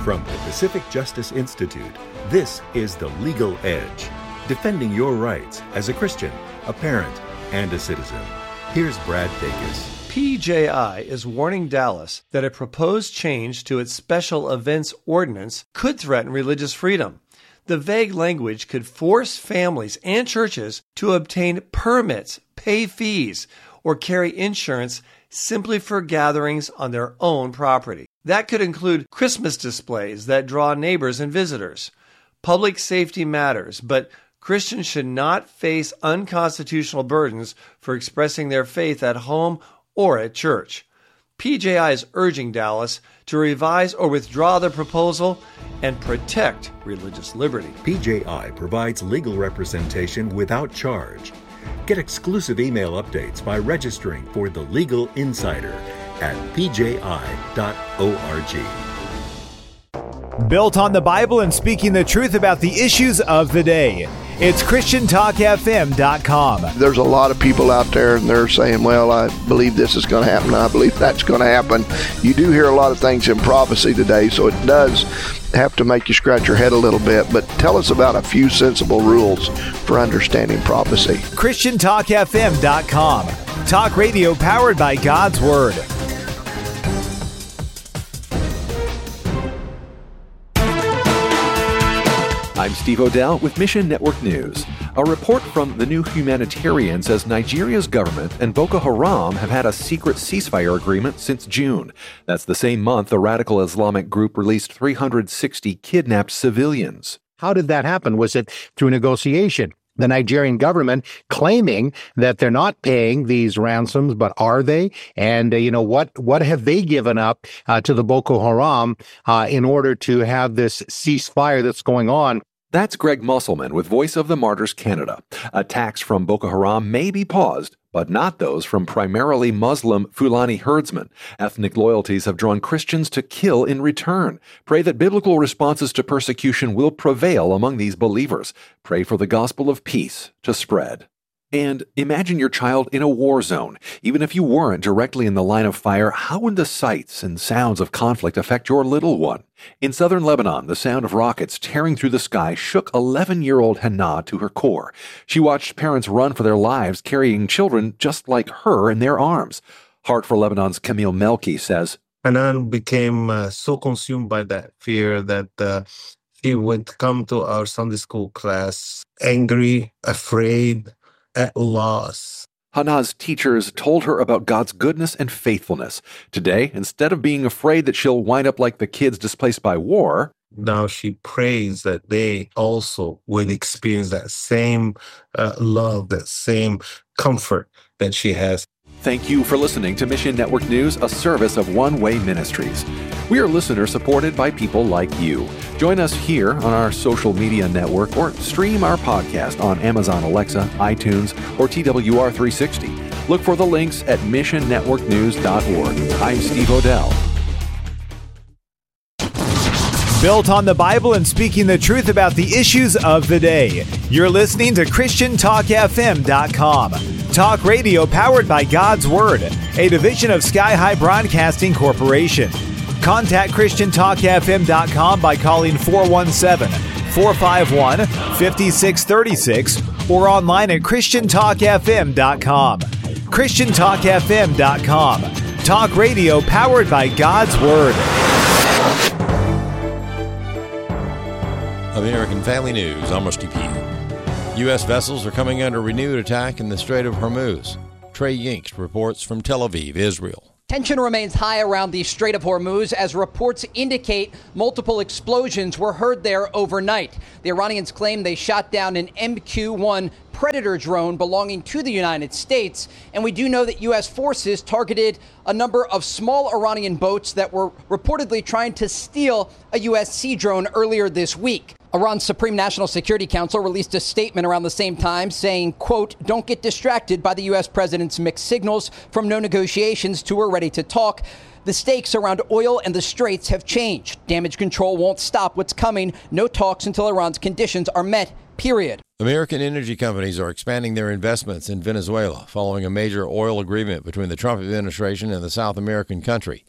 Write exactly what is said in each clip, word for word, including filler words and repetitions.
From the Pacific Justice Institute, this is The Legal Edge, defending your rights as a Christian, a parent, and a citizen. Here's Brad Dacus. P J I is warning Dallas that a proposed change to its special events ordinance could threaten religious freedom. The vague language could force families and churches to obtain permits, pay fees, or carry insurance simply for gatherings on their own property. That could include Christmas displays that draw neighbors and visitors. Public safety matters, but Christians should not face unconstitutional burdens for expressing their faith at home or at church. P J I is urging Dallas to revise or withdraw the proposal and protect religious liberty. P J I provides legal representation without charge. Get exclusive email updates by registering for The Legal Insider at p j i dot org. Built on the Bible and speaking the truth about the issues of the day. It's Christian Talk F M dot com. There's a lot of people out there and they're saying, well, I believe this is going to happen. I believe that's going to happen. You do hear a lot of things in prophecy today, so it does have to make you scratch your head a little bit. But tell us about a few sensible rules for understanding prophecy. Christian Talk F M dot com. Talk radio powered by God's Word. I'm Steve Odell with Mission Network News. A report from The New Humanitarian says Nigeria's government and Boko Haram have had a secret ceasefire agreement since June. That's the same month the radical Islamic group released three hundred sixty kidnapped civilians. How did that happen? Was it through negotiation? The Nigerian government claiming that they're not paying these ransoms, but are they? And, uh, you know, what what have they given up uh, to the Boko Haram uh, in order to have this ceasefire that's going on? That's Greg Musselman with Voice of the Martyrs Canada. Attacks from Boko Haram may be paused, but not those from primarily Muslim Fulani herdsmen. Ethnic loyalties have drawn Christians to kill in return. Pray that biblical responses to persecution will prevail among these believers. Pray for the gospel of peace to spread. And imagine your child in a war zone. Even if you weren't directly in the line of fire, how would the sights and sounds of conflict affect your little one? In southern Lebanon, the sound of rockets tearing through the sky shook eleven-year-old Hannah to her core. She watched parents run for their lives, carrying children just like her in their arms. Heart for Lebanon's Camille Melki says, Hannah became uh, so consumed by that fear that uh, she would come to our Sunday school class angry, afraid, at loss. Hannah's teachers told her about God's goodness and faithfulness. Today, instead of being afraid that she'll wind up like the kids displaced by war, now she prays that they also will experience that same uh, love, that same comfort that she has. Thank you for listening to Mission Network News, a service of One Way Ministries. We are listener-supported by people like you. Join us here on our social media network or stream our podcast on Amazon Alexa, iTunes, or T W R three sixty. Look for the links at mission network news dot org. I'm Steve Odell. Built on the Bible and speaking the truth about the issues of the day. You're listening to Christian Talk F M dot com. Talk radio powered by God's Word, a division of Sky High Broadcasting Corporation. Contact Christian Talk F M dot com by calling four one seven, four five one, five six three six or online at Christian Talk F M dot com. Christian Talk F M dot com. Talk radio powered by God's Word. American Family News, I'm Rusty P. U S vessels are coming under renewed attack in the Strait of Hormuz. Trey Yinks reports from Tel Aviv, Israel. Tension remains high around the Strait of Hormuz as reports indicate multiple explosions were heard there overnight. The Iranians claim they shot down an M Q one Predator drone belonging to the United States. And we do know that U S forces targeted a number of small Iranian boats that were reportedly trying to steal a U S Sea drone earlier this week. Iran's Supreme National Security Council released a statement around the same time saying, quote, don't get distracted by the U S president's mixed signals from no negotiations to we're ready to talk. The stakes around oil and the straits have changed. Damage control won't stop what's coming. No talks until Iran's conditions are met, period. American energy companies are expanding their investments in Venezuela following a major oil agreement between the Trump administration and the South American country.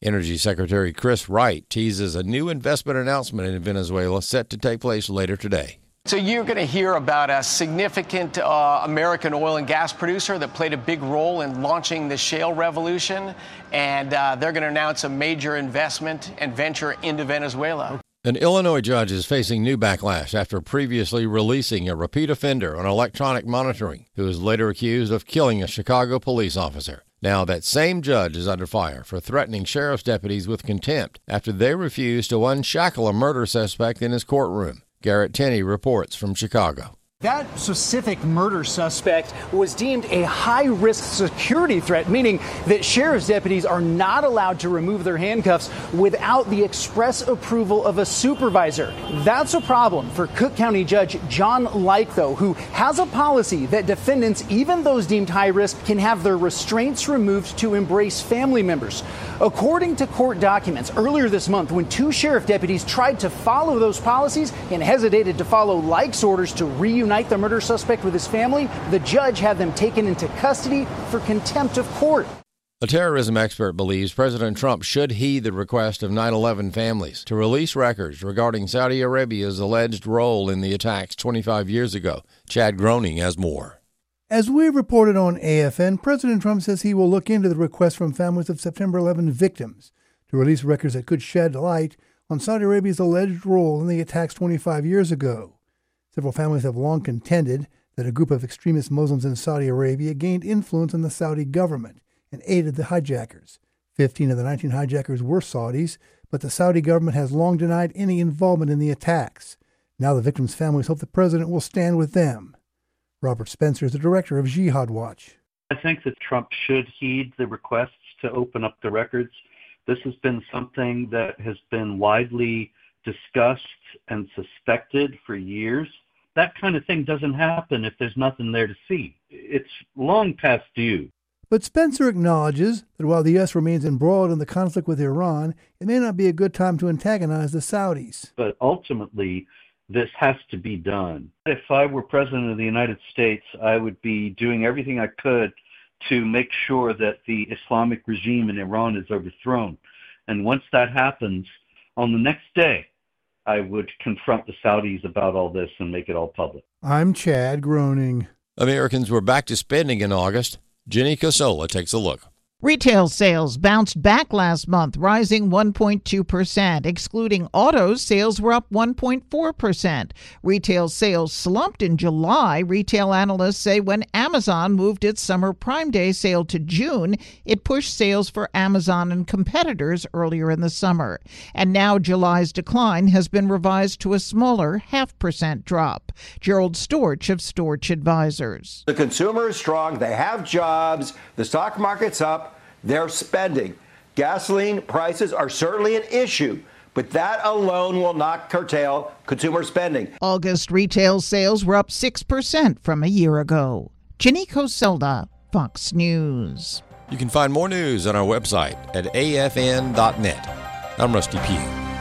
Energy Secretary Chris Wright teases a new investment announcement in Venezuela set to take place later today. So you're going to hear about a significant uh, American oil and gas producer that played a big role in launching the shale revolution, and uh, they're going to announce a major investment and venture into Venezuela. An Illinois judge is facing new backlash after previously releasing a repeat offender on electronic monitoring who was later accused of killing a Chicago police officer. Now, that same judge is under fire for threatening sheriff's deputies with contempt after they refused to unshackle a murder suspect in his courtroom. Garrett Tenney reports from Chicago. That specific murder suspect was deemed a high-risk security threat, meaning that sheriff's deputies are not allowed to remove their handcuffs without the express approval of a supervisor. That's a problem for Cook County Judge John Like, though, who has a policy that defendants, even those deemed high-risk, can have their restraints removed to embrace family members. According to court documents, earlier this month, when two sheriff deputies tried to follow those policies and hesitated to follow Like's orders to reunite the murder suspect with his family, the judge had them taken into custody for contempt of court. A terrorism expert believes President Trump should heed the request of nine eleven families to release records regarding Saudi Arabia's alleged role in the attacks twenty-five years ago. Chad Groening has more. As we reported on A F N, President Trump says he will look into the request from families of September eleventh victims to release records that could shed light on Saudi Arabia's alleged role in the attacks twenty-five years ago. Several families have long contended that a group of extremist Muslims in Saudi Arabia gained influence in the Saudi government and aided the hijackers. Fifteen of the nineteen hijackers were Saudis, but the Saudi government has long denied any involvement in the attacks. Now the victims' families hope the president will stand with them. Robert Spencer is the director of Jihad Watch. I think that Trump should heed the requests to open up the records. This has been something that has been widely discussed and suspected for years. That kind of thing doesn't happen if there's nothing there to see. It's long past due. But Spencer acknowledges that while the U S remains embroiled in the conflict with Iran, it may not be a good time to antagonize the Saudis. But ultimately, this has to be done. If I were president of the United States, I would be doing everything I could to make sure that the Islamic regime in Iran is overthrown. And once that happens, on the next day, I would confront the Saudis about all this and make it all public. I'm Chad Groening. Americans were back to spending in August. Jenny Cosola takes a look. Retail sales bounced back last month, rising one point two percent. Excluding autos, sales were up one point four percent. Retail sales slumped in July. Retail analysts say when Amazon moved its summer Prime Day sale to June, it pushed sales for Amazon and competitors earlier in the summer. And now July's decline has been revised to a smaller half percent drop. Gerald Storch of Storch Advisors. The consumer is strong. They have jobs. The stock market's up. They're spending. Gasoline prices are certainly an issue, but that alone will not curtail consumer spending. August retail sales were up six percent from a year ago. Jenny Coselda, Fox News. You can find more news on our website at A F N dot net. I'm Rusty Pugh.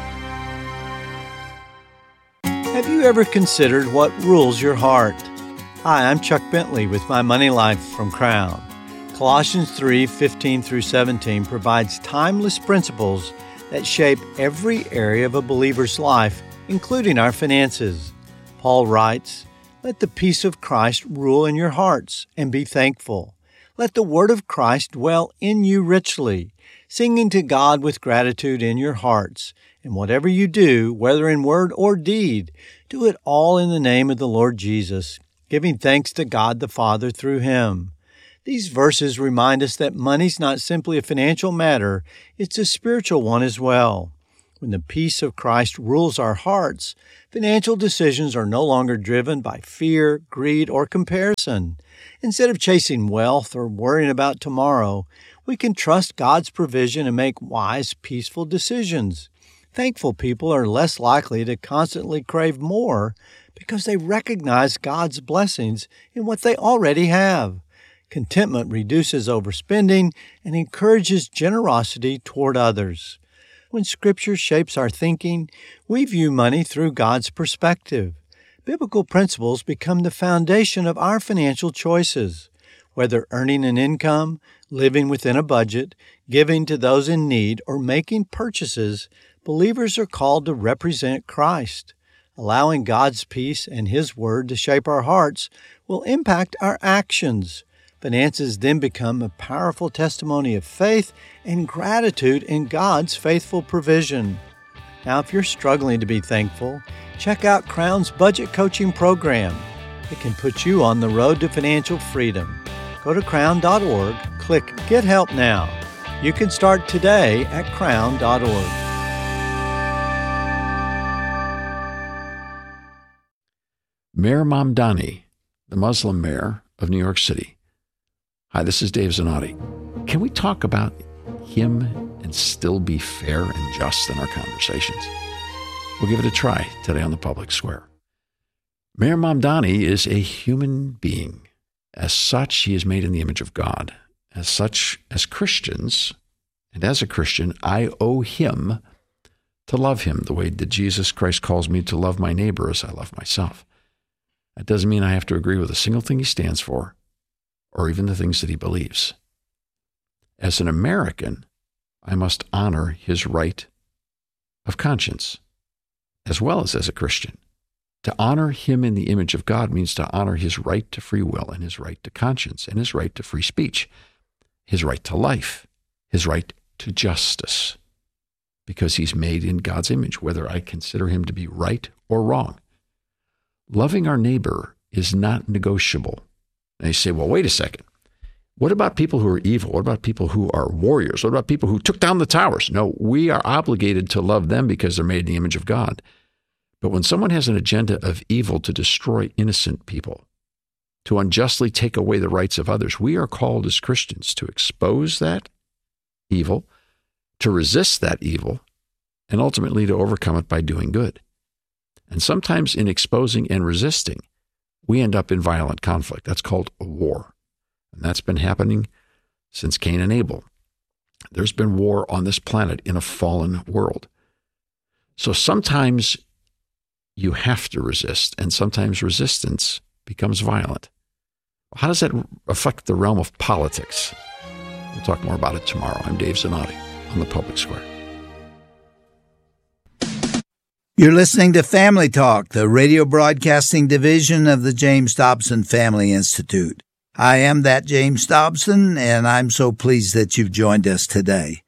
Have you ever considered what rules your heart? Hi, I'm Chuck Bentley with My Money Life from Crown. Colossians three fifteen through seventeen provides timeless principles that shape every area of a believer's life, including our finances. Paul writes, "Let the peace of Christ rule in your hearts, and be thankful. Let the word of Christ dwell in you richly, singing to God with gratitude in your hearts. And whatever you do, whether in word or deed, do it all in the name of the Lord Jesus, giving thanks to God the Father through him." These verses remind us that money's not simply a financial matter, it's a spiritual one as well. When the peace of Christ rules our hearts, financial decisions are no longer driven by fear, greed, or comparison. Instead of chasing wealth or worrying about tomorrow, we can trust God's provision and make wise, peaceful decisions. Thankful people are less likely to constantly crave more because they recognize God's blessings in what they already have. Contentment reduces overspending and encourages generosity toward others. When Scripture shapes our thinking, we view money through God's perspective. Biblical principles become the foundation of our financial choices. Whether earning an income, living within a budget, giving to those in need, or making purchases, believers are called to represent Christ. Allowing God's peace and His Word to shape our hearts will impact our actions. Finances then become a powerful testimony of faith and gratitude in God's faithful provision. Now, if you're struggling to be thankful, check out Crown's Budget Coaching Program. It can put you on the road to financial freedom. Go to crown dot org, click Get Help Now. You can start today at crown dot org. Mayor Mamdani, the Muslim mayor of New York City. Hi, this is Dave Zanotti. Can we talk about him and still be fair and just in our conversations? We'll give it a try today on the Public Square. Mayor Mamdani is a human being. As such, he is made in the image of God. As such, as Christians, and as a Christian, I owe him to love him the way that Jesus Christ calls me to love my neighbor as I love myself. That doesn't mean I have to agree with a single thing he stands for, or even the things that he believes. As an American, I must honor his right of conscience, as well as as a Christian. To honor him in the image of God means to honor his right to free will and his right to conscience and his right to free speech, his right to life, his right to justice, because he's made in God's image, whether I consider him to be right or wrong. Loving our neighbor is not negotiable. And you say, well, wait a second. What about people who are evil? What about people who are warriors? What about people who took down the towers? No, we are obligated to love them because they're made in the image of God. But when someone has an agenda of evil to destroy innocent people, to unjustly take away the rights of others, we are called as Christians to expose that evil, to resist that evil, and ultimately to overcome it by doing good. And sometimes in exposing and resisting, we end up in violent conflict. That's called a war. And that's been happening since Cain and Abel. There's been war on this planet in a fallen world. So sometimes you have to resist, and sometimes resistance becomes violent. How does that affect the realm of politics? We'll talk more about it tomorrow. I'm Dave Zanotti on the Public Square. You're listening to Family Talk, the radio broadcasting division of the James Dobson Family Institute. I am that James Dobson, and I'm so pleased that you've joined us today.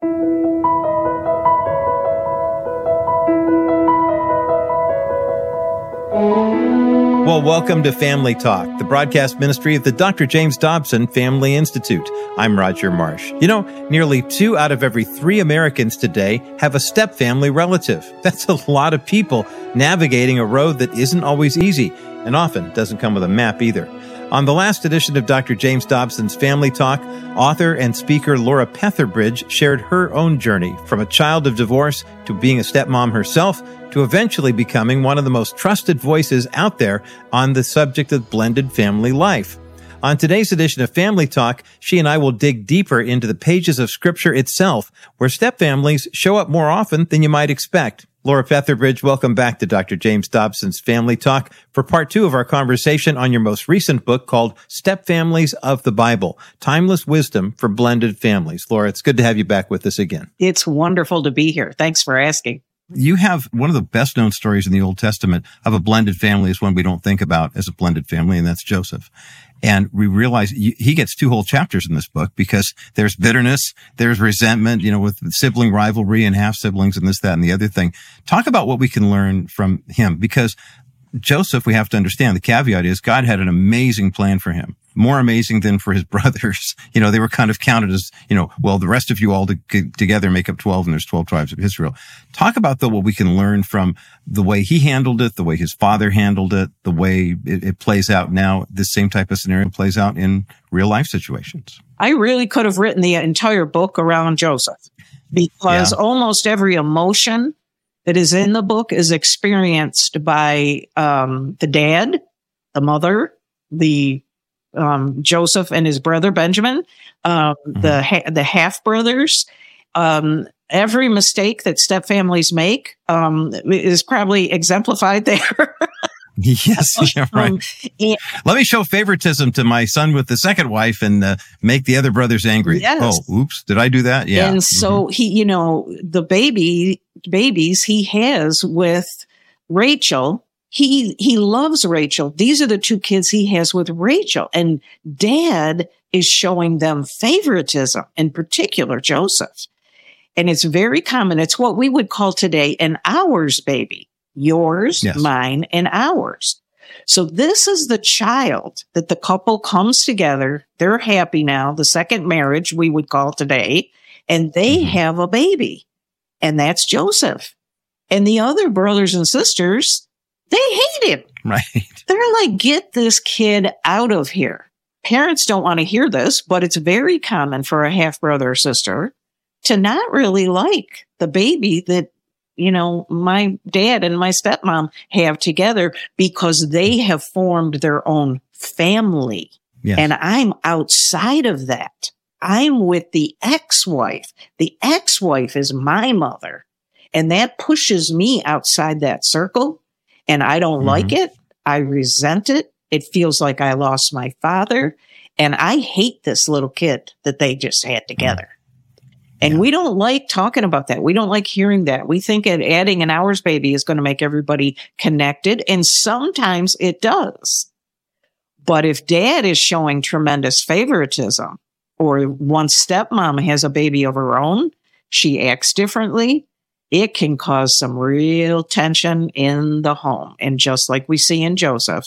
Well, welcome to Family Talk, the broadcast ministry of the Doctor James Dobson Family Institute. I'm Roger Marsh. You know, nearly two out of every three Americans today have a step-family relative. That's a lot of people navigating a road that isn't always easy and often doesn't come with a map either. On the last edition of Doctor James Dobson's Family Talk, author and speaker Laura Petherbridge shared her own journey from a child of divorce to being a stepmom herself to eventually becoming one of the most trusted voices out there on the subject of blended family life. On today's edition of Family Talk, she and I will dig deeper into the pages of Scripture itself, where stepfamilies show up more often than you might expect. Laura Petherbridge, welcome back to Doctor James Dobson's Family Talk for part two of our conversation on your most recent book called Stepfamilies of the Bible, Timeless Wisdom for Blended Families. Laura, it's good to have you back with us again. It's wonderful to be here. Thanks for asking. You have one of the best known stories in the Old Testament of a blended family is one we don't think about as a blended family, and that's Joseph. And we realize he gets two whole chapters in this book because there's bitterness, there's resentment, you know, with sibling rivalry and half siblings and this, that, and the other thing. Talk about what we can learn from him, because Joseph, we have to understand, the caveat is God had an amazing plan for him, more amazing than for his brothers. You know, they were kind of counted as, you know, well, the rest of you all to, together make up twelve, and there's twelve tribes of Israel. Talk about, though, what we can learn from the way he handled it, the way his father handled it, the way it, it plays out now. This same type of scenario plays out in real life situations. I really could have written the entire book around Joseph, because yeah. almost every emotion that is in the book is experienced by um, the dad, the mother, the um, Joseph and his brother Benjamin, uh, mm-hmm. the ha- the half brothers. Um, every mistake that stepfamilies make um, is probably exemplified there. Yes, yeah, right. Um, and, Let me show favoritism to my son with the second wife and uh, make the other brothers angry. Yes. Oh, oops. Did I do that? Yeah. And so he, you know, the baby, babies he has with Rachel, he, he loves Rachel. These are the two kids he has with Rachel. And dad is showing them favoritism, in particular Joseph. And it's very common. It's what we would call today an ours baby. Yours, yes. Mine, and ours. So this is the child that the couple comes together. They're happy now. The second marriage we would call today. And they mm-hmm. have a baby. And that's Joseph. And the other brothers and sisters, they hate him. Right. They're like, get this kid out of here. Parents don't want to hear this, but it's very common for a half brother or sister to not really like the baby that, you know, my dad and my stepmom have together because they have formed their own family. Yes. And I'm outside of that. I'm with the ex-wife. The ex-wife is my mother. And that pushes me outside that circle. And I don't mm-hmm. like it. I resent it. It feels like I lost my father. And I hate this little kid that they just had together. And yeah. we don't like talking about that. We don't like hearing that. We think that adding an ours baby is going to make everybody connected. And sometimes it does. But if dad is showing tremendous favoritism, or one stepmom has a baby of her own, she acts differently, it can cause some real tension in the home. And just like we see in Joseph,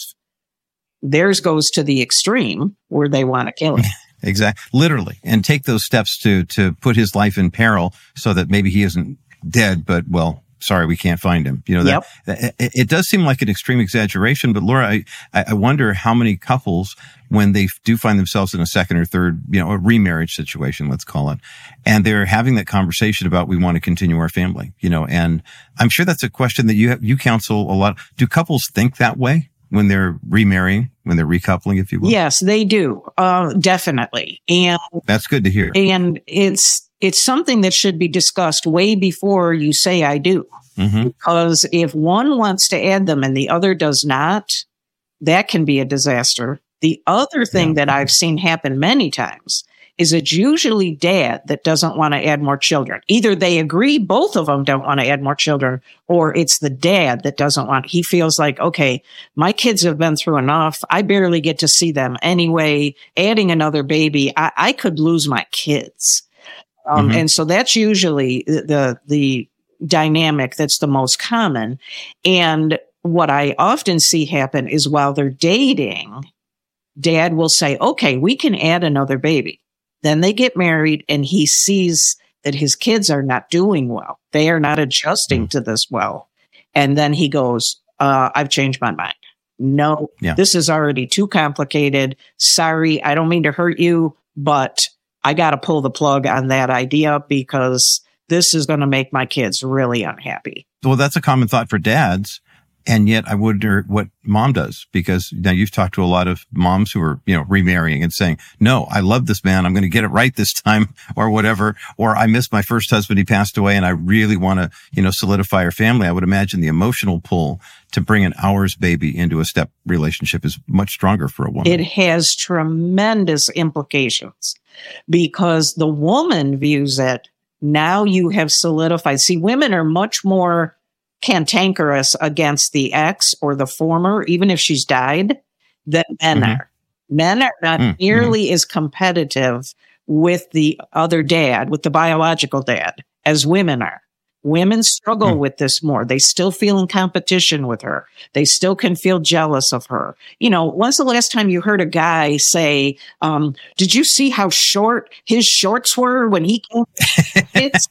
theirs goes to the extreme where they want to kill him. Exactly. Literally. And take those steps to, to put his life in peril so that maybe he isn't dead, but well, sorry, we can't find him. You know, that, yep. that it, it does seem like an extreme exaggeration, but Laura, I, I wonder how many couples, when they do find themselves in a second or third, you know, a remarriage situation, let's call it, and they're having that conversation about, we want to continue our family, you know, and I'm sure that's a question that you have, you counsel a lot. Do couples think that way when they're remarrying, when they're recoupling, if you will? Yes, they do. Uh, definitely. And that's good to hear. And it's, it's something that should be discussed way before you say I do. Mm-hmm. Because if one wants to add them and the other does not, that can be a disaster. The other thing yeah. that I've seen happen many times is it's usually dad that doesn't want to add more children. Either they agree, both of them don't want to add more children, or it's the dad that doesn't want. He feels like, okay, my kids have been through enough. I barely get to see them anyway. Adding another baby, I, I could lose my kids. Um, mm-hmm. And so that's usually the, the dynamic that's the most common. And what I often see happen is while they're dating, dad will say, okay, we can add another baby. Then they get married and he sees that his kids are not doing well. They are not adjusting mm. to this well. And then he goes, uh, I've changed my mind. No, yeah. This is already too complicated. Sorry, I don't mean to hurt you, but I got to pull the plug on that idea because this is going to make my kids really unhappy. Well, that's a common thought for dads. And yet I wonder what mom does, because now you've talked to a lot of moms who are, you know, remarrying and saying, no, I love this man. I'm going to get it right this time or whatever. Or I missed my first husband. He passed away and I really want to, you know, solidify our family. I would imagine the emotional pull to bring an ours baby into a step relationship is much stronger for a woman. It has tremendous implications because the woman views it. Now you have solidified. See, women are much more cantankerous against the ex or the former, even if she's died, than men mm-hmm. are. Men are not mm-hmm. nearly as competitive with the other dad, with the biological dad, as women are. Women struggle mm. with this more. They still feel in competition with her. They still can feel jealous of her. You know, when's the last time you heard a guy say, um, did you see how short his shorts were when he came? It's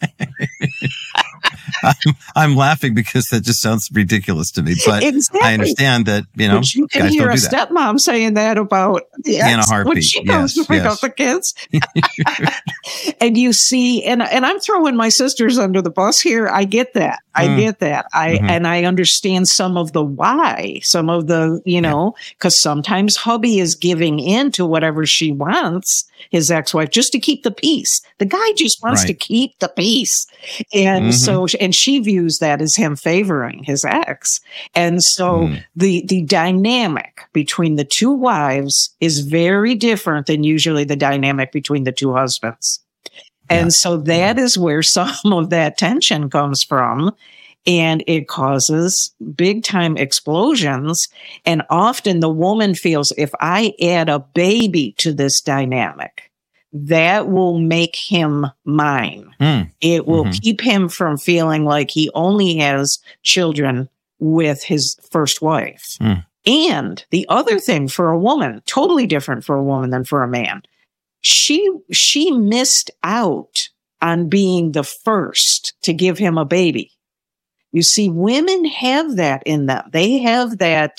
I'm, I'm laughing because that just sounds ridiculous to me, but exactly. I understand that, you know, but you can guys hear don't a do that. stepmom saying that about the ex in a heartbeat. when she comes yes, to pick yes. up the kids. And you see, and, and I'm throwing my sisters under the bus here. I get that. I Mm. get that. I, Mhm. and I understand some of the why, some of the, you know, cause sometimes hubby is giving in to whatever she wants, his ex-wife, just to keep the peace. The guy just wants Right. to keep the peace. And Mhm. so, and she views that as him favoring his ex. And so Mm. the, the dynamic between the two wives is very different than usually the dynamic between the two husbands. And so that is where some of that tension comes from. And it causes big time explosions. And often the woman feels, if I add a baby to this dynamic, that will make him mine. Mm. It will Mhm. keep him from feeling like he only has children with his first wife. Mm. And the other thing for a woman, totally different for a woman than for a man, she she missed out on being the first to give him a baby. You see, women have that in them. They have that.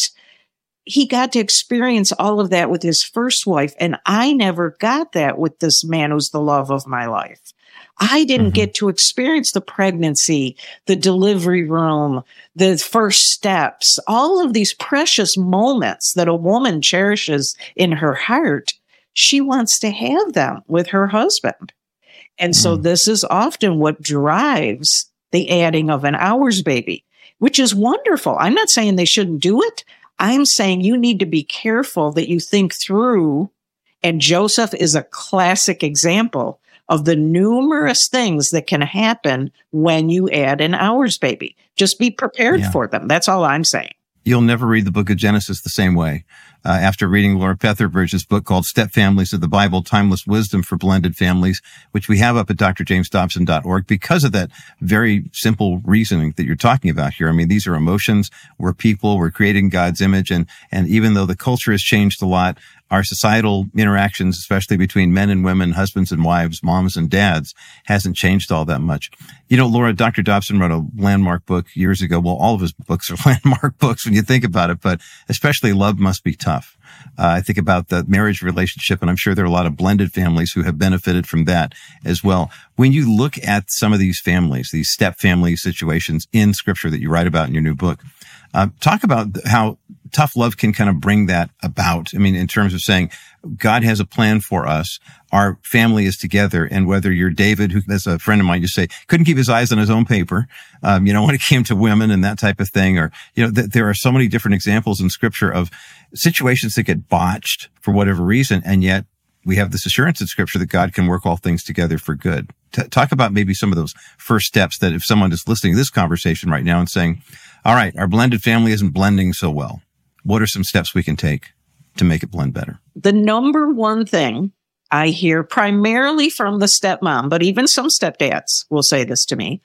He got to experience all of that with his first wife, and I never got that with this man who's the love of my life. I didn't get to experience the pregnancy, the delivery room, the first steps, all of these precious moments that a woman cherishes in her heart. She wants to have them with her husband. And so this is often what drives the adding of an hours baby, which is wonderful. I'm not saying they shouldn't do it. I'm saying you need to be careful that you think through. And Joseph is a classic example of the numerous things that can happen when you add an hours baby. Just be prepared Yeah. for them. That's all I'm saying. You'll never read the book of Genesis the same way. Uh, after reading Laura Petherbridge's book called Step Families of the Bible, Timeless Wisdom for Blended Families, which we have up at d r james dobson dot org, because of that very simple reasoning that you're talking about here. I mean, these are emotions. We're people. We're creating God's image. And, and even though the culture has changed a lot, our societal interactions, especially between men and women, husbands and wives, moms and dads, hasn't changed all that much. You know, Laura, Doctor Dobson wrote a landmark book years ago. Well, all of his books are landmark books when you think about it, but especially Love Must Be Tough. Uh, I think about the marriage relationship, and I'm sure there are a lot of blended families who have benefited from that as well. When you look at some of these families, these step family situations in Scripture that you write about in your new book, uh, talk about how tough love can kind of bring that about. I mean, in terms of saying God has a plan for us. Our family is together. And whether you're David, who, as a friend of mine, you say, couldn't keep his eyes on his own paper, um, you know, when it came to women and that type of thing, or, you know, th- there are so many different examples in Scripture of situations that get botched for whatever reason. And yet we have this assurance in Scripture that God can work all things together for good. T- talk about maybe some of those first steps that if someone is listening to this conversation right now and saying, all right, our blended family isn't blending so well, what are some steps we can take to make it blend better? The number one thing I hear primarily from the stepmom, but even some stepdads will say this to me,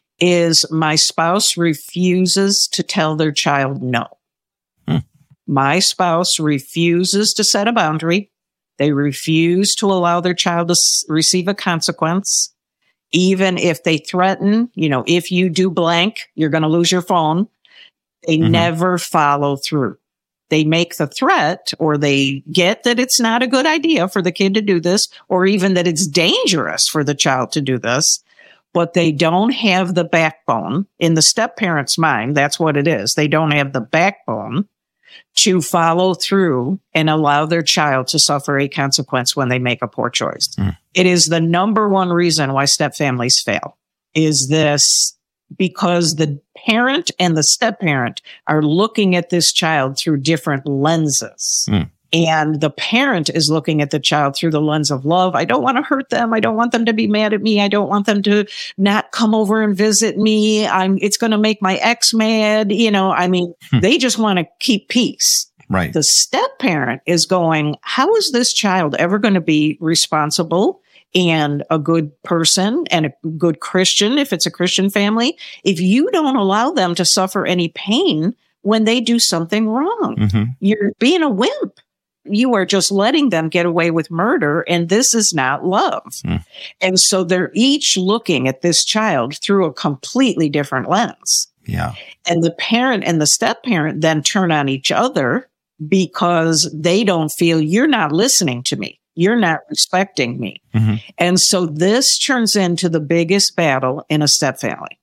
is my spouse refuses to tell their child no. Hmm. My spouse refuses to set a boundary. They refuse to allow their child to s- receive a consequence. Even if they threaten, you know, if you do blank, you're going to lose your phone. They Mhm. never follow through. They make the threat, or they get that it's not a good idea for the kid to do this, or even that it's dangerous for the child to do this, but they don't have the backbone. In the step parent's mind, that's what it is. They don't have the backbone to follow through and allow their child to suffer a consequence when they make a poor choice. Mm. It is the number one reason why step families fail, is this, because the parent and the step parent are looking at this child through different lenses. Mm. And the parent is looking at the child through the lens of love. I don't want to hurt them. I don't want them to be mad at me. I don't want them to not come over and visit me. I'm, it's going to make my ex mad. You know, I mean, Hmm. they just want to keep peace. Right. The step parent is going, how is this child ever going to be responsible and a good person and a good Christian, if it's a Christian family, if you don't allow them to suffer any pain when they do something wrong? Mm-hmm. You're being a wimp. You are just letting them get away with murder, and this is not love. Mm. And so they're each looking at this child through a completely different lens. Yeah. And the parent and the step parent then turn on each other because they don't feel, you're not listening to me. You're not respecting me. Mm-hmm. And so this turns into the biggest battle in a step family,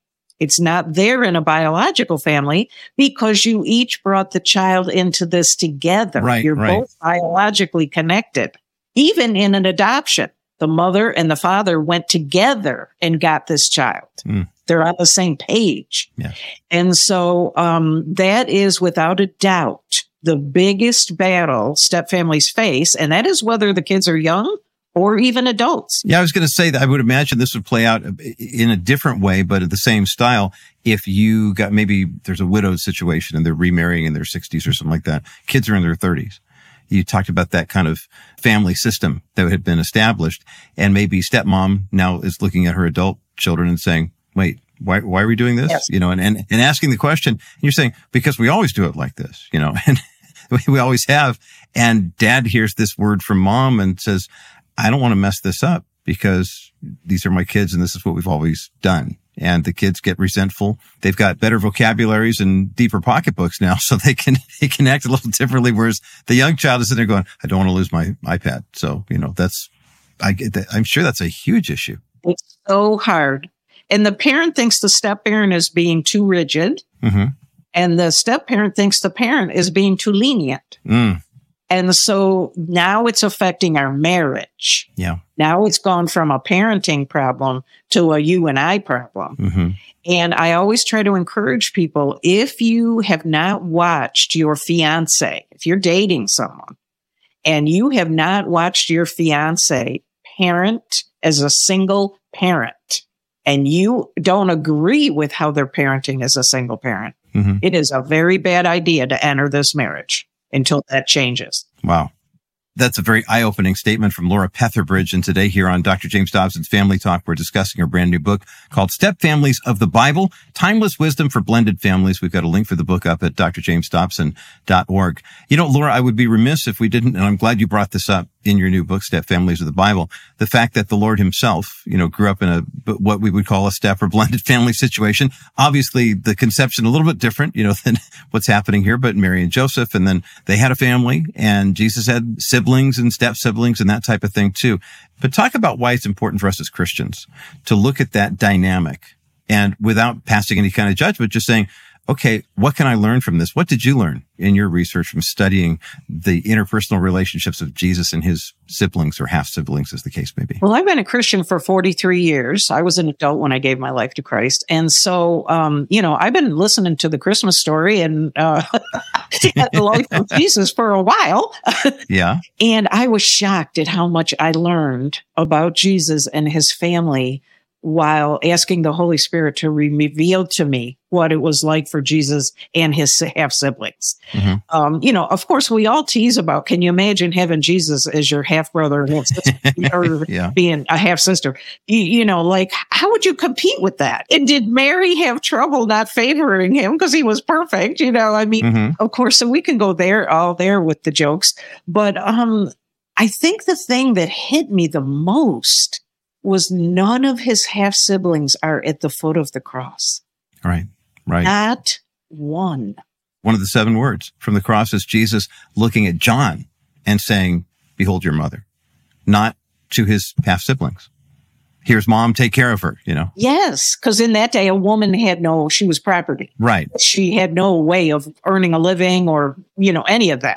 It's not there in a biological family because you each brought the child into this together. Right, You're right. both biologically connected. Even in an adoption, the mother and the father went together and got this child. Mm. They're on the same page. Yeah. And so um, that is without a doubt the biggest battle step families face. And that is whether the kids are young or even adults. Yeah, I was going to say that I would imagine this would play out in a different way, but at the same style. If you got, maybe there's a widowed situation and they're remarrying in their sixties or something like that. Kids are in their thirties. You talked about that kind of family system that had been established, and maybe stepmom now is looking at her adult children and saying, wait, why, why are we doing this? Yes. You know, and, and, and asking the question, and you're saying, because we always do it like this, you know, and we always have. And dad hears this word from mom and says, I don't want to mess this up because these are my kids and this is what we've always done. And the kids get resentful. They've got better vocabularies and deeper pocketbooks now, so they can, they can act a little differently. Whereas the young child is sitting there going, I don't want to lose my iPad. So, you know, that's, I get that. I'm sure that's a huge issue. It's so hard. And the parent thinks the step parent is being too rigid. Mm-hmm. And the step parent thinks the parent is being too lenient. Mm. And so now it's affecting our marriage. Yeah. Now it's gone from a parenting problem to a you and I problem. Mm-hmm. And I always try to encourage people, if you have not watched your fiance, if you're dating someone and you have not watched your fiance parent as a single parent, and you don't agree with how they're parenting as a single parent, mm-hmm. it is a very bad idea to enter this marriage until that changes. Wow. That's a very eye-opening statement from Laura Petherbridge. And today here on Doctor James Dobson's Family Talk, we're discussing her brand new book called Step Families of the Bible, Timeless Wisdom for Blended Families. We've got a link for the book up at d r james dobson dot org. You know, Laura, I would be remiss if we didn't, and I'm glad you brought this up in your new book, Step Families of the Bible, the fact that the Lord himself, you know, grew up in a, what we would call a step or blended family situation. Obviously, the conception a little bit different, you know, than what's happening here, but Mary and Joseph, and then they had a family, and Jesus had siblings and step siblings and that type of thing too. But talk about why it's important for us as Christians to look at that dynamic and without passing any kind of judgment, just saying, okay, what can I learn from this? What did you learn in your research from studying the interpersonal relationships of Jesus and his siblings or half siblings, as the case may be? Well, I've been a Christian for forty-three years. I was an adult when I gave my life to Christ. And so, um, you know, I've been listening to the Christmas story and, uh, the life of Jesus for a while. Yeah. And I was shocked at how much I learned about Jesus and his family while asking the Holy Spirit to reveal to me what it was like for Jesus and his half siblings. Mm-hmm. Um, you know, of course, we all tease about, can you imagine having Jesus as your half brother or half sister, or Yeah. being a half sister? You, you know, like, how would you compete with that? And did Mary have trouble not favoring him because he was perfect? You know, I mean, Mhm. of course, so we can go there, all there with the jokes. But um, I think the thing that hit me the most was none of his half siblings are at the foot of the cross. Right. Right. Not one. One of the seven words from the cross is Jesus looking at John and saying, behold your mother, not to his half siblings. Here's mom, take care of her, you know? Yes, because in that day, a woman had no, she was property. Right. She had no way of earning a living or, you know, any of that.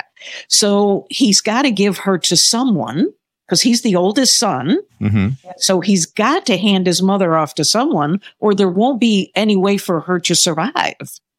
So he's got to give her to someone because he's the oldest son. Mm-hmm. So he's got to hand his mother off to someone or there won't be any way for her to survive.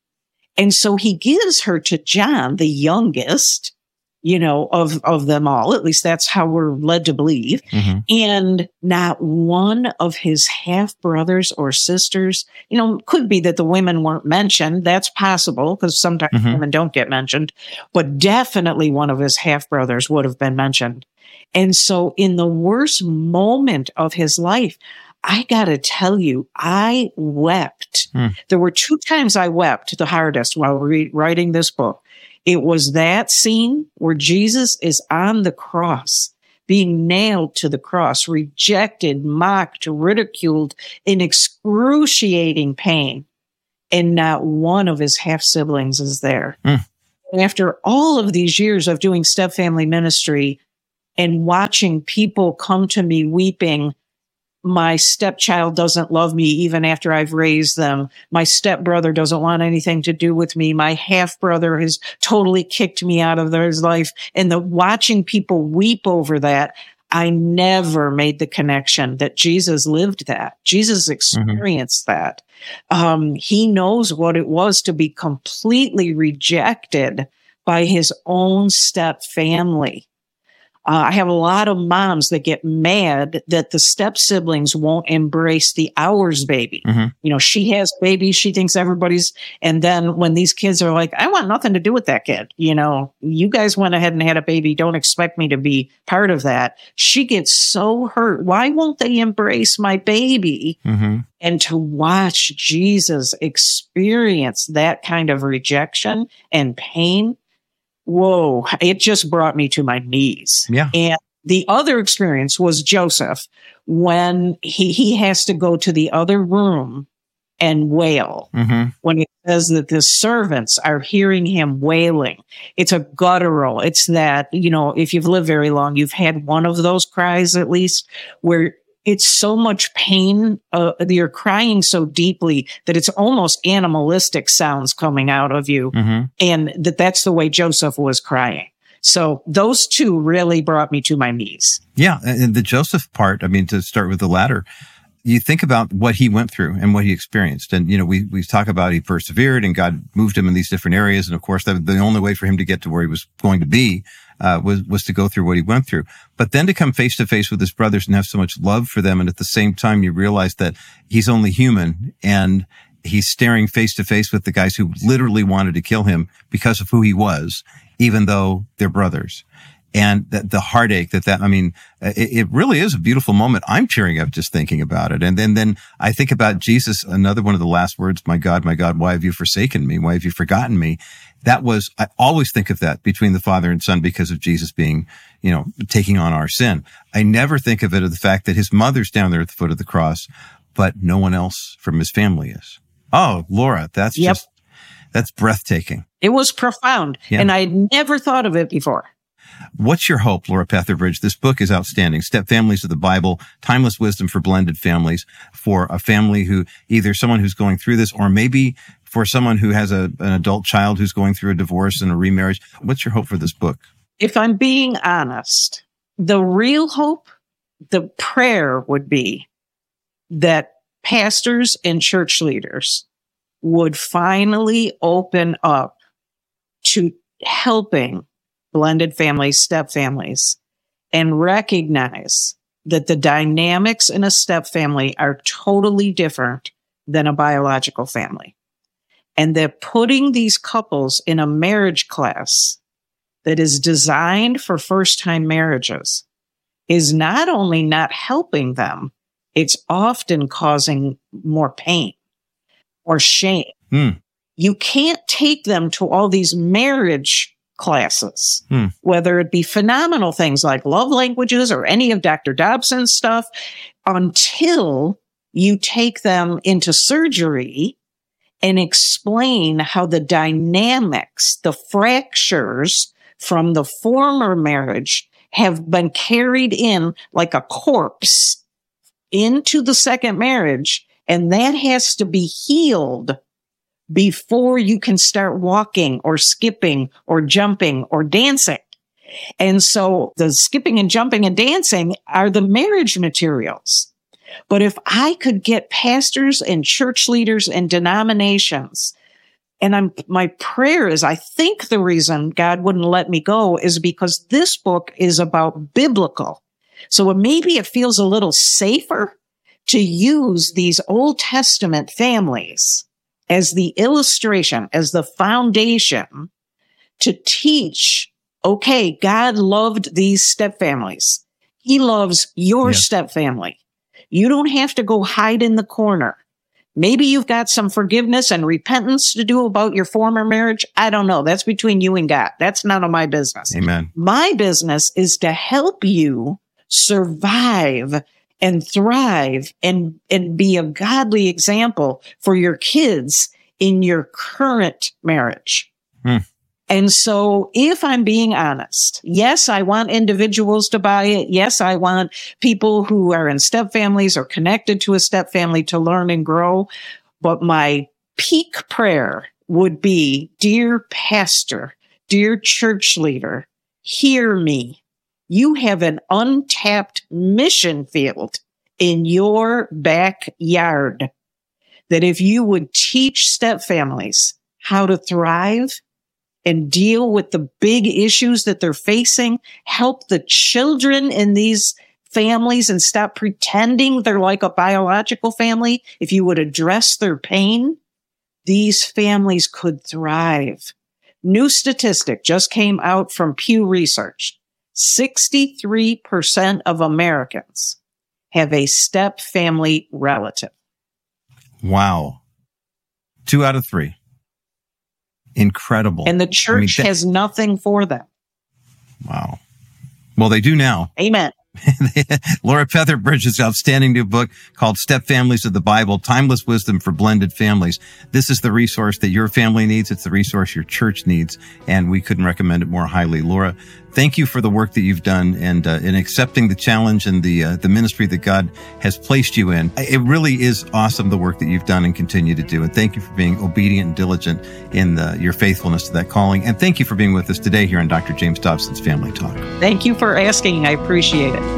And so he gives her to John, the youngest, you know, of, of them all. At least that's how we're led to believe. Mm-hmm. And not one of his half brothers or sisters, you know, could be that the women weren't mentioned. That's possible because sometimes Mhm. women don't get mentioned, but definitely one of his half brothers would have been mentioned. And so in the worst moment of his life, I got to tell you, I wept. Mm. There were two times I wept the hardest while re- writing this book. It was that scene where Jesus is on the cross, being nailed to the cross, rejected, mocked, ridiculed, in excruciating pain. And not one of his half siblings is there. Mm. And after all of these years of doing step family ministry and watching people come to me weeping, my stepchild doesn't love me even after I've raised them. My stepbrother doesn't want anything to do with me. My half brother has totally kicked me out of his life. And the watching people weep over that, I never made the connection that Jesus lived that. Jesus experienced mm-hmm. that. Um, he knows what it was to be completely rejected by his own step family. Uh, I have a lot of moms that get mad that the step siblings won't embrace the ours baby. Mm-hmm. You know, she has babies. She thinks everybody's, and then when these kids are like, I want nothing to do with that kid. You know, you guys went ahead and had a baby. Don't expect me to be part of that. She gets so hurt. Why won't they embrace my baby? Mm-hmm. And to watch Jesus experience that kind of rejection and pain, whoa, it just brought me to my knees. Yeah. And the other experience was Joseph when he, he has to go to the other room and wail. Mm-hmm. When it says that the servants are hearing him wailing. It's a guttural. It's that, you know, if you've lived very long, you've had one of those cries at least where it's so much pain. Uh, you're crying so deeply that it's almost animalistic sounds coming out of you. Mm-hmm. And that that's the way Joseph was crying. So those two really brought me to my knees. Yeah. And the Joseph part, I mean, to start with the latter, you think about what he went through and what he experienced. And, you know, we, we talk about he persevered and God moved him in these different areas. And of course, that, the only way for him to get to where he was going to be Uh, was, was to go through what he went through. But then to come face to face with his brothers and have so much love for them. And at the same time, you realize that he's only human and he's staring face to face with the guys who literally wanted to kill him because of who he was, even though they're brothers. And that the heartache that that, I mean, it, it really is a beautiful moment. I'm tearing up just thinking about it. And then, then I think about Jesus, another one of the last words, my God, my God, why have you forsaken me? Why have you forgotten me? That was, I always think of that between the Father and Son because of Jesus being, you know, taking on our sin. I never think of it of the fact that his mother's down there at the foot of the cross, but no one else from his family is. Oh, Laura, that's yep. just, that's breathtaking. It was profound. Yeah. And I had never thought of it before. What's your hope, Laura Petherbridge? This book is outstanding. Step Families of the Bible, Timeless Wisdom for Blended Families, for a family who, either someone who's going through this or maybe for someone who has a, an adult child who's going through a divorce and a remarriage. What's your hope for this book? If I'm being honest, the real hope, the prayer would be that pastors and church leaders would finally open up to helping blended families, step families, and recognize that the dynamics in a step family are totally different than a biological family. And that putting these couples in a marriage class that is designed for first-time marriages is not only not helping them, it's often causing more pain or shame. Mm. You can't take them to all these marriage classes, hmm. whether it be phenomenal things like love languages or any of Doctor Dobson's stuff, until you take them into surgery and explain how the dynamics, the fractures from the former marriage have been carried in like a corpse into the second marriage, and that has to be healed before you can start walking or skipping or jumping or dancing. And so the skipping and jumping and dancing are the marriage materials. But if I could get pastors and church leaders and denominations, and I'm, my prayer is, I think the reason God wouldn't let me go is because this book is about biblical. So maybe it feels a little safer to use these Old Testament families as the illustration, as the foundation to teach, okay, God loved these step families. He loves your yes. step family. You don't have to go hide in the corner. Maybe you've got some forgiveness and repentance to do about your former marriage. I don't know. That's between you and God. That's none of my business. Amen. My business is to help you survive and thrive and, and be a godly example for your kids in your current marriage. Hmm. And so if I'm being honest, yes, I want individuals to buy it. Yes, I want people who are in step families or connected to a step family to learn and grow. But my peak prayer would be, dear pastor, dear church leader, hear me. You have an untapped mission field in your backyard that if you would teach step families how to thrive and deal with the big issues that they're facing, help the children in these families and stop pretending they're like a biological family. If you would address their pain, these families could thrive. New statistic just came out from Pew Research. sixty-three percent of Americans have a step family relative. Wow. Two out of three. Incredible. And the church I mean, that, has nothing for them. Wow. Well, they do now. Amen. Laura Petherbridge's outstanding new book called Step Families of the Bible, Timeless Wisdom for Blended Families. This is the resource that your family needs. It's the resource your church needs. And we couldn't recommend it more highly. Laura, thank you for the work that you've done and uh, in accepting the challenge and the uh, the ministry that God has placed you in. It really is awesome, the work that you've done and continue to do. And thank you for being obedient and diligent in the, your faithfulness to that calling. And thank you for being with us today here on Doctor James Dobson's Family Talk. Thank you for asking. I appreciate it.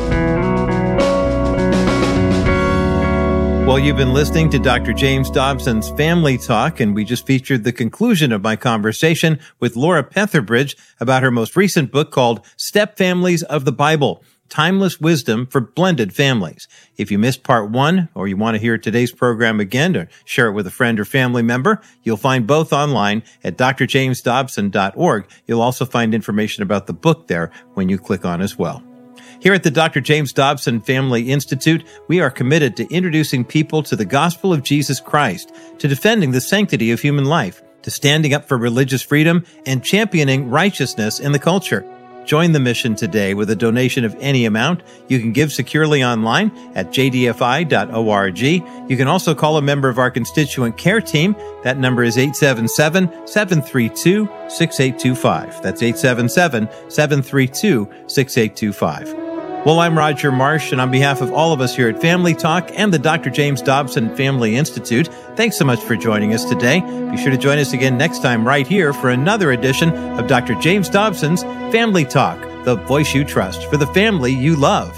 Well, you've been listening to Doctor James Dobson's Family Talk, and we just featured the conclusion of my conversation with Laura Petherbridge about her most recent book called Step Families of the Bible, Timeless Wisdom for Blended Families. If you missed part one, or you want to hear today's program again or share it with a friend or family member, you'll find both online at d r james dobson dot org. You'll also find information about the book there when you click on as well. Here at the Doctor James Dobson Family Institute, we are committed to introducing people to the gospel of Jesus Christ, to defending the sanctity of human life, to standing up for religious freedom, and championing righteousness in the culture. Join the mission today with a donation of any amount. You can give securely online at j d f i dot org. You can also call a member of our constituent care team. That number is eight seven seven, seven three two, six eight two five. That's eight seven seven, seven three two, six eight two five. Well, I'm Roger Marsh, and on behalf of all of us here at Family Talk and the Doctor James Dobson Family Institute, thanks so much for joining us today. Be sure to join us again next time right here for another edition of Doctor James Dobson's Family Talk, the voice you trust for the family you love.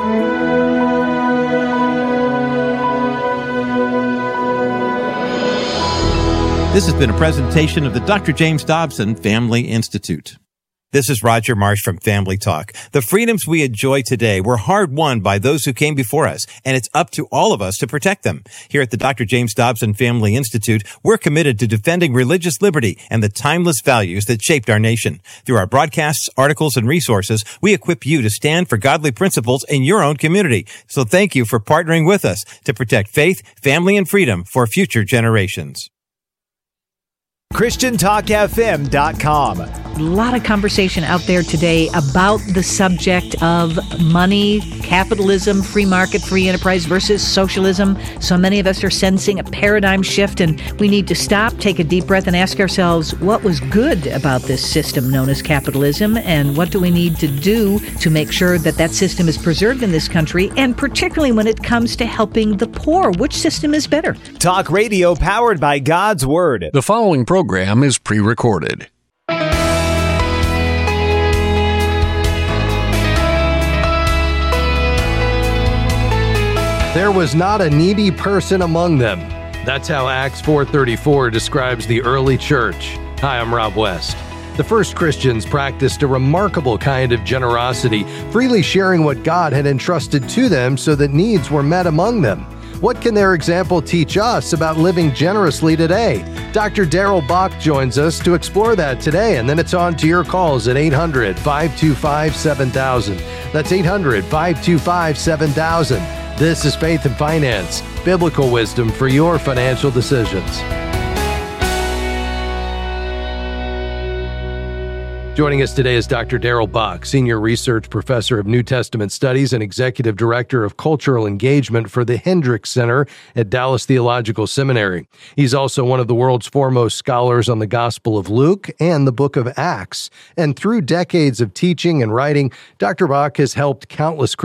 This has been a presentation of the Doctor James Dobson Family Institute. This is Roger Marsh from Family Talk. The freedoms we enjoy today were hard-won by those who came before us, and it's up to all of us to protect them. Here at the Doctor James Dobson Family Institute, we're committed to defending religious liberty and the timeless values that shaped our nation. Through our broadcasts, articles, and resources, we equip you to stand for godly principles in your own community. So thank you for partnering with us to protect faith, family, and freedom for future generations. Christian Talk F M dot com. A lot of conversation out there today about the subject of money, capitalism, free market, free enterprise versus socialism. So many of us are sensing a paradigm shift, and we need to stop, take a deep breath, and ask ourselves, what was good about this system known as capitalism, and what do we need to do to make sure that that system is preserved in this country, and particularly when it comes to helping the poor, which system is better? Talk radio powered by God's Word. The following program is pre-recorded. There was not a needy person among them. That's how Acts four thirty-four describes the early church. Hi, I'm Rob West. The first Christians practiced a remarkable kind of generosity, freely sharing what God had entrusted to them so that needs were met among them. What can their example teach us about living generously today? Doctor Daryl Bach joins us to explore that today, and then it's on to your calls at eight hundred, five two five, seven thousand. That's eight hundred, five two five, seven thousand. This is Faith and Finance, biblical wisdom for your financial decisions. Joining us today is Doctor Darrell Bock, Senior Research Professor of New Testament Studies and Executive Director of Cultural Engagement for the Hendricks Center at Dallas Theological Seminary. He's also one of the world's foremost scholars on the Gospel of Luke and the book of Acts. And through decades of teaching and writing, Doctor Bock has helped countless